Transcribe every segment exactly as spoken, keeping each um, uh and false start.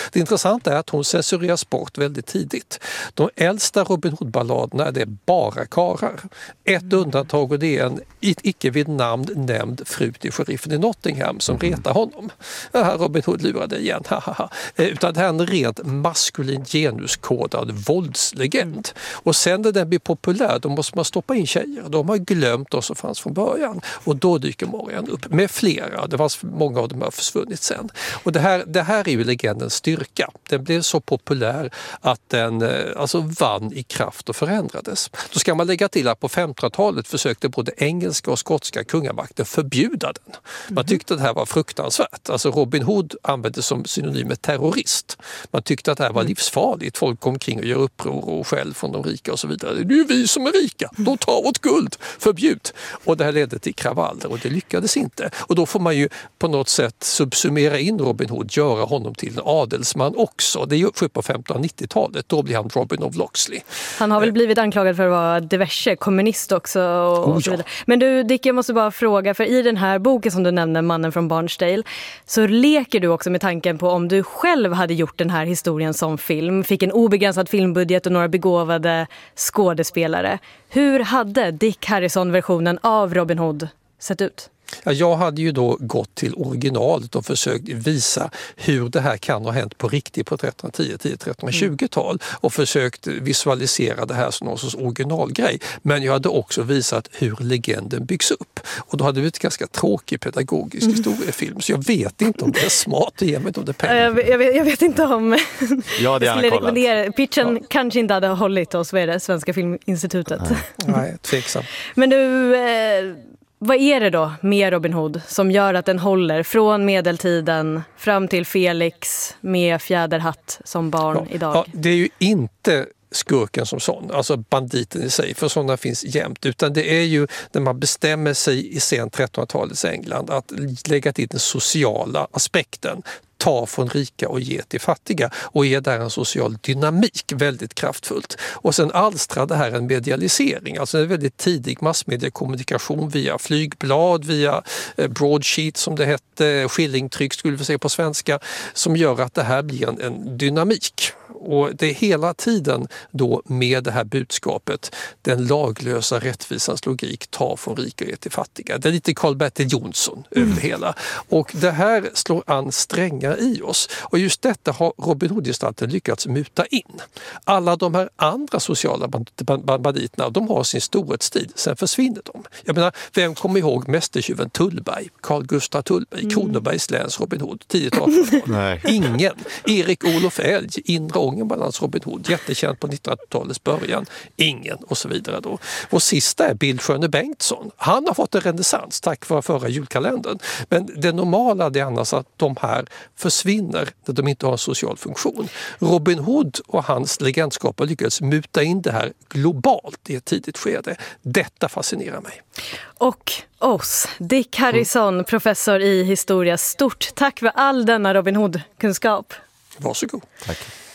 Det intressanta är att hon censureras bort väldigt tidigt. De äldsta Robin Hood-balladerna det är bara karar. Ett undantag och det är en icke vid namn nämnd fru till sheriffen i Nottingham som retar honom. Ja, Robin Hood lurade igen. Utan det här är en rent maskulin genuskodad våldslegend. Och sen när den blir populär då måste man stoppa in tjejer. De har glömt oss som fanns från början. Och då dyker Morgan upp med flera. Det var många av dem har försvunnit sen. Och det här, det här är ju legendens styrka. Den blev så populär att den alltså vann i kraft och förändrades. Då ska man lägga till att på femtonhundratalet försökte både engelska och skotska kungamakten förbjuda den. Man tyckte att det här var fruktansvärt. Alltså Robin Hood användes som synonym med terrorist. Man tyckte att det här var livsfarligt. Folk kom kring och gör uppror och skäll från de rika och så vidare. Det är ju vi som är rika. De tar vårt guld. Förbjud. Och det här ledde till kravaller och det lyckades inte. Och då får man ju på något sätt subsumera in Robin Hood, göra honom till en adelsman också. Det är ju på femtonhundranittiotalet. Då blir han Robin of Locksley. Han har väl blivit anklagad för att vara diverse kommunist också. Och, oh, och så ja. vidare. Men du Dick, jag måste bara fråga, för i den här boken som du nämner, Mannen från Barnsdale, så leker du också med tanken på om du själv hade gjort den här historien som film, fick en obegränsad filmbudget och några begåvade skådespelare. Hur hade Dick Harrison-versionen av Robin Hood sett ut? Ja, jag hade ju då gått till originalet och försökt visa hur det här kan ha hänt på riktigt på trettonhundratio till trettonhundratjugotal och försökt visualisera det här som någon sorts originalgrej. Men jag hade också visat hur legenden byggs upp. Och då hade det blivit en ganska tråkig pedagogisk mm. historiefilm. Så jag vet inte om det är smart att ge mig de där pengarna. Jag, jag, vet, jag vet inte om... Ja, det jag skulle rekommendera. Pitchen ja. kanske inte hade hållit oss, vad är det? Svenska Filminstitutet. Nej, Nej tveksam. Men du... Eh, Vad är det då med Robin Hood som gör att den håller från medeltiden fram till Felix med fjäderhatt som barn ja, idag? Ja, det är ju inte skurken som sån, alltså banditen i sig, för sådana finns jämt, utan det är ju när man bestämmer sig i sen trettonhundratalets England att lägga till den sociala aspekten, ta från rika och ge till fattiga och är där en social dynamik väldigt kraftfullt. Och sen alstrar det här en medialisering, alltså en väldigt tidig massmediekommunikation via flygblad, via broadsheet som det hette, skillingtryck skulle vi säga på svenska, som gör att det här blir en, en dynamik. Och det är hela tiden då med det här budskapet, den laglösa rättvisans logik, tar från rika och ge till fattiga. Det är lite Karl-Bertil Jonsson mm. över hela. Och det här slår an strängar i oss. Och just detta har Robin Hood-gestalten lyckats muta in. Alla de här andra sociala banditerna, de har sin storhetstid, sen försvinner de. Jag menar, vem kommer ihåg mästertjuven Tullberg, Carl Gustaf Tullberg, mm. Kronobergs läns Robin Hood, tidigt artonhundratal? Ingen. Erik Olof Elg, Inre Ångermanlands Robin Hood, jättekänd på nittonhundratalets början. Ingen och så vidare då. Och sista är Bildsköne Bengtsson. Han har fått en renässans tack vare förra julkalendern. Men det normala är annars att de här försvinner när de inte har en social funktion. Robin Hood och hans legendskap har lyckats muta in det här globalt i ett tidigt skede. Detta fascinerar mig. Och oss, Dick Harrison, mm. professor i historia. Stort tack för all denna Robin Hood-kunskap. Varsågod. Tack.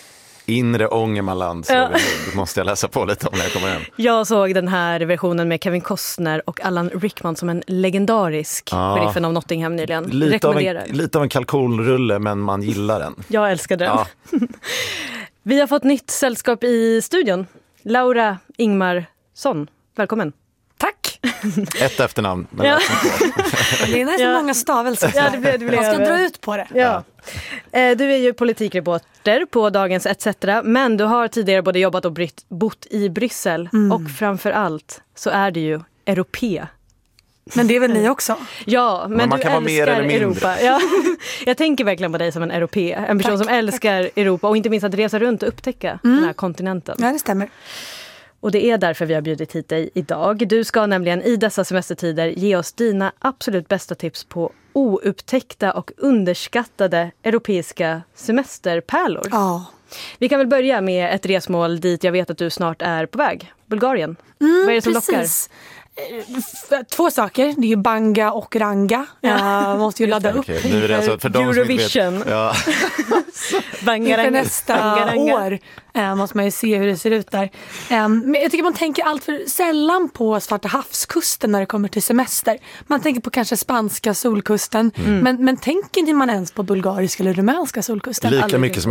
Inre Ångermanland, så ja. Det måste jag läsa på lite om när jag kommer hem. Jag såg den här versionen med Kevin Costner och Alan Rickman som en legendarisk ja. sheriffen av Nottingham nyligen. Lite av, en, lite av en kalkonrulle, men man gillar den. Jag älskade den. Ja. Vi har fått nytt sällskap i studion. Laura Ingmarsson, välkommen. Tack. Ett efternamn. Men ja. Det är nästan ja. många stavelser. Ja, det blir, det blir Man ska över. dra ut på det. Ja. Ja. Du är ju politikreporter på Dagens et cetera. Men du har tidigare både jobbat och brytt, bott i Bryssel. Mm. Och framförallt så är du ju europé. Men det är väl ni också? Ja, men, men man du kan vara mer eller mindre. Europa. Ja. Jag tänker verkligen på dig som en europé. En person tack, som älskar tack. Europa och inte minst att resa runt och upptäcka mm. den här kontinenten. Ja, det stämmer. Och det är därför vi har bjudit hit dig idag. Du ska nämligen i dessa semestertider ge oss dina absolut bästa tips på oupptäckta och underskattade europeiska semesterpärlor. Ja. Vi kan väl börja med ett resmål dit jag vet att du snart är på väg. Bulgarien. Mm, Vad är det som precis. lockar? Två saker, det är ju Banga och Ranga. Ja. Jag måste ju ladda upp okay. Nu är det alltså för de Eurovision. Vet, ja. Inför nästa Banga. år äh, måste man ju se hur det ser ut där. Um, men jag tycker man tänker allt för sällan på Svarta havskusten när det kommer till semester. Man tänker på kanske spanska solkusten. Mm. Men, men tänker man ens på bulgariska eller rumänska solkusten? Lika mycket som